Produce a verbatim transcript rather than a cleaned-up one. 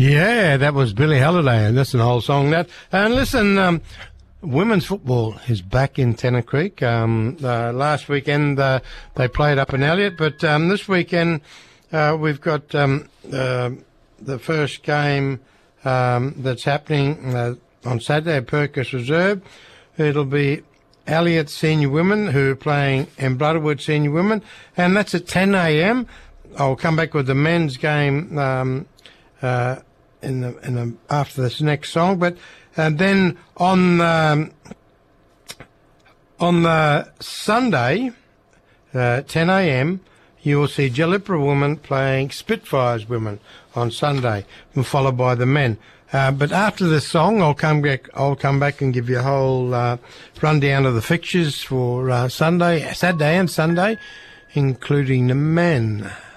Yeah, that was Billie Holiday, and that's an old song. That and listen, um, women's football is back in Tennant Creek. Um, uh, last weekend uh, they played up in Elliot, but um, this weekend uh, we've got um, uh, the first game um, that's happening uh, on Saturday at Perkins Reserve. It'll be Elliot Senior Women who are playing in Butterwood Senior Women, and that's at ten a.m. I'll come back with the men's game um, uh, in the, in the, after this next song, but and then on um, on the Sunday, uh, ten a.m. you will see Jalipra Women playing Spitfires Women on Sunday, and followed by the men. Uh, but after this song, I'll come back. I'll come back and give you a whole uh, rundown of the fixtures for uh, Sunday, Saturday, and Sunday, including the men.